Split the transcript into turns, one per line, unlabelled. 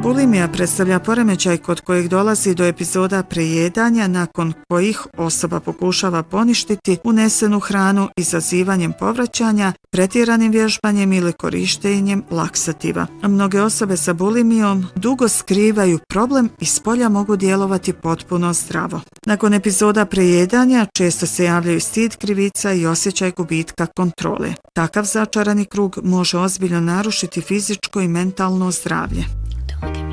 Bulimija predstavlja poremećaj kod kojeg dolazi do epizoda prejedanja nakon kojih osoba pokušava poništiti unesenu hranu izazivanjem povraćanja, pretjeranim vježbanjem ili korištenjem laksativa. Mnoge osobe sa bulimijom dugo skrivaju problem i spolja mogu djelovati potpuno zdravo. Nakon epizoda prejedanja često se javljaju stid, krivica i osjećaj gubitka kontrole. Takav začarani krug može ozbiljno narušiti fizičko i mentalno zdravlje.